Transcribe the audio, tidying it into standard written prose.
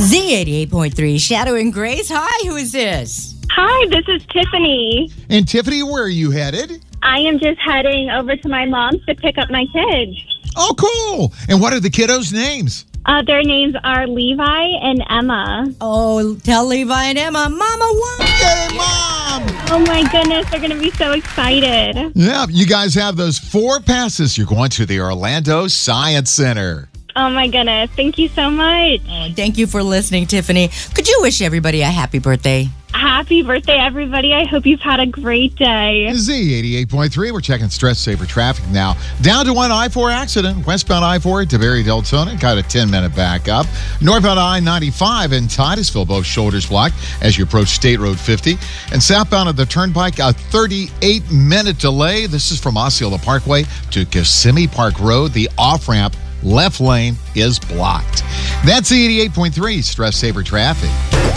Z88.3, Shadow and Grace. Hi, who is this? Hi, this is Tiffany. And Tiffany, where are you headed? I am just heading over to my mom's to pick up my kids. Oh, cool. And what are the kiddos' names? Their names are Levi and Emma. Oh, tell Levi and Emma, Mama won. Yay, Mom! Oh my goodness, they're going to be so excited. Yeah, you guys have those 4 passes. You're going to the Orlando Science Center. Oh my goodness, thank you so much. Oh, thank you for listening, Tiffany. Could you wish everybody a happy birthday? Happy birthday, everybody. I hope you've had a great day. Z88.3, we're checking stress saver traffic now. Down to one I-4 accident. Westbound I-4 to Barry Deltona, got a 10-minute backup. Northbound I-95 in Titusville, both shoulders blocked as you approach State Road 50. And southbound of the Turnpike, a 38-minute delay. This is from Osceola Parkway to Kissimmee Park Road. The off-ramp left lane is blocked. That's Z88.3 stress saver traffic.